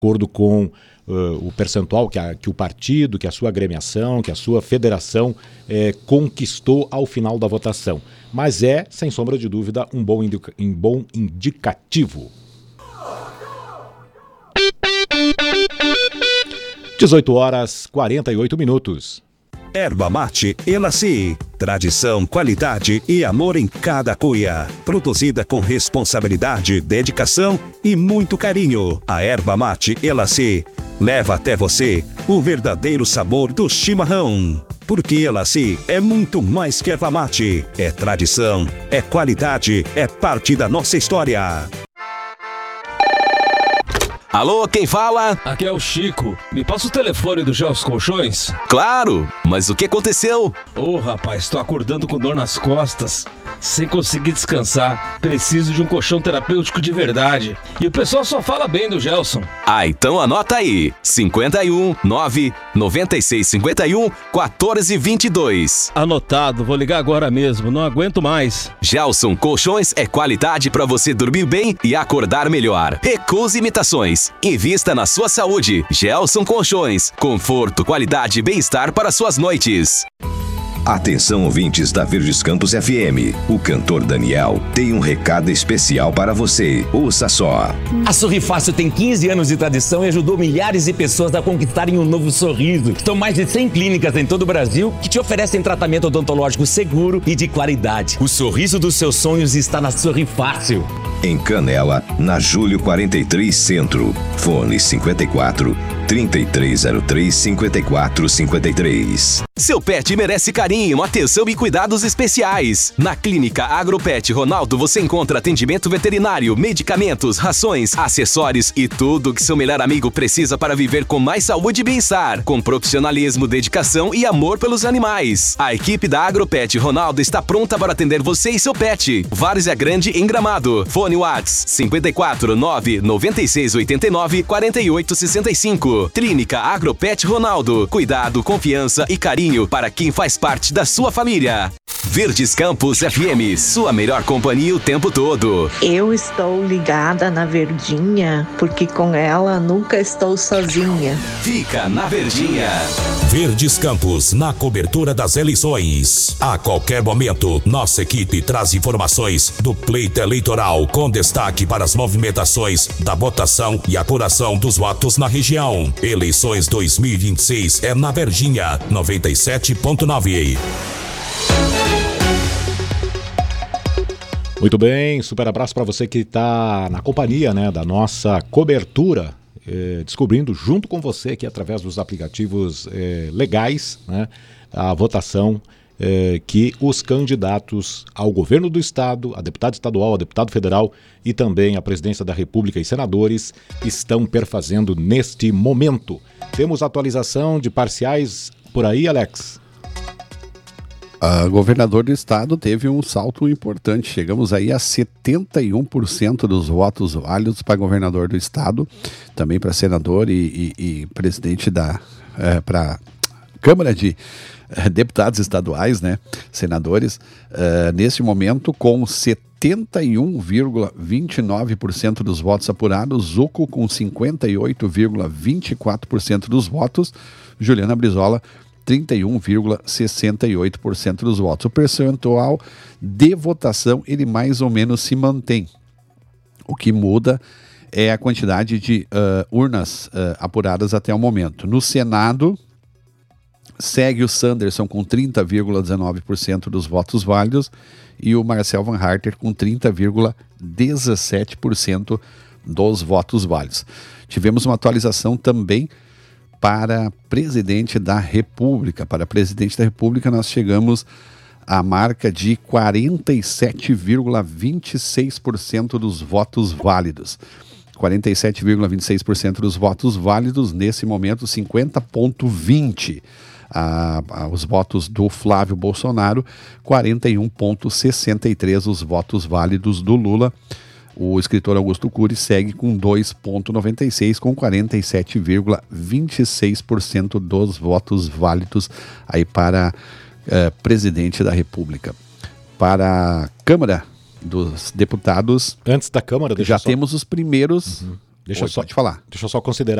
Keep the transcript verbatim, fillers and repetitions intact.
acordo com uh, o percentual que, a, que o partido, que a sua agremiação, que a sua federação eh, conquistou ao final da votação. Mas é, sem sombra de dúvida, um bom, indica, um bom indicativo. dezoito horas e quarenta e oito minutos. Erva Mate Elaci. Tradição, qualidade e amor em cada cuia. Produzida com responsabilidade, dedicação e muito carinho. A Erva Mate Elaci leva até você o verdadeiro sabor do chimarrão. Porque Elaci é muito mais que erva mate. É tradição, é qualidade, é parte da nossa história. Alô, quem fala? Aqui é o Chico. Me passa o telefone do Gelson Colchões? Claro, mas o que aconteceu? Ô, oh, rapaz, tô acordando com dor nas costas, sem conseguir descansar. Preciso de um colchão terapêutico de verdade. E o pessoal só fala bem do Gelson. Ah, então anota aí. cinco um, nove, nove seis, cinco um, quatorze, vinte e dois. Anotado, vou ligar agora mesmo, não aguento mais. Gelson Colchões é qualidade para você dormir bem e acordar melhor. Recuse imitações. Invista na sua saúde. Gelson Colchões. Conforto, qualidade e bem-estar para suas noites. Atenção, ouvintes da Verdes Campos F M. O cantor Daniel tem um recado especial para você. Ouça só. A Sorrifácil tem quinze anos de tradição e ajudou milhares de pessoas a conquistarem um novo sorriso. São mais de cem clínicas em todo o Brasil que te oferecem tratamento odontológico seguro e de qualidade. O sorriso dos seus sonhos está na Sorrifácil. Em Canela, na Júlio quarenta e três Centro. Fone cinquenta e quatro, trinta e três zero três, cinquenta e quatro cinquenta e três. Seu pet merece carinho, atenção e cuidados especiais. Na Clínica Agropet Ronaldo você encontra atendimento veterinário, medicamentos, rações, acessórios e tudo que seu melhor amigo precisa para viver com mais saúde e bem-estar, com profissionalismo, dedicação e amor pelos animais. A equipe da Agropet Ronaldo está pronta para atender você e seu pet. Várzea Grande em Gramado. Fone Whats cinco quatro, nove, nove seis, oito nove, quatro oito seis cinco. Clínica Agropet Ronaldo. Cuidado, confiança e carinho para quem faz parte da sua família. Verdes Campos F M, sua melhor companhia o tempo todo. Eu estou ligada na Verdinha, porque com ela nunca estou sozinha. Fica na Verdinha. Verdes Campos, na cobertura das eleições. A qualquer momento, nossa equipe traz informações do pleito eleitoral com destaque para as movimentações da votação e apuração dos votos na região. Eleições dois mil e vinte e seis é na Verdinha, noventa e sete ponto nove. Muito bem, super abraço para você que está na companhia, né, da nossa cobertura, eh, descobrindo junto com você aqui através dos aplicativos eh, legais, né, a votação eh, que os candidatos ao governo do estado, a deputado estadual, a deputado federal e também a presidência da República e senadores estão perfazendo neste momento. Temos atualização de parciais por aí, Alex? A governador do estado teve um salto importante. Chegamos aí a setenta e um por cento dos votos válidos para governador do estado, também para senador e, e, e presidente da é, para Câmara de é, Deputados Estaduais, né, senadores, é, nesse momento com setenta e um vírgula vinte e nove por cento dos votos apurados, Zuco com cinquenta e oito vírgula vinte e quatro por cento dos votos, Juliana Brizola trinta e um vírgula sessenta e oito por cento dos votos. O percentual de votação, ele mais ou menos se mantém. O que muda é a quantidade de uh, urnas uh, apuradas até o momento. No Senado, segue o Sanderson com trinta vírgula dezenove por cento dos votos válidos e o Marcel Van Harter com trinta vírgula dezessete por cento dos votos válidos. Tivemos uma atualização também para presidente da República. Para presidente da República, nós chegamos à marca de quarenta e sete vírgula vinte e seis por cento dos votos válidos. quarenta e sete vírgula vinte e seis por cento dos votos válidos, nesse momento, cinquenta vírgula vinte por cento. Ah, ah, os votos do Flávio Bolsonaro, quarenta e um vírgula sessenta e três por cento os votos válidos do Lula. O escritor Augusto Cury segue com dois vírgula noventa e seis, com quarenta e sete vírgula vinte e seis por cento dos votos válidos aí para uh, presidente da República. Para a Câmara dos Deputados, antes da Câmara, já só... temos os primeiros, uhum. Deixa, eu Oi, só, pode falar. deixa eu só considerar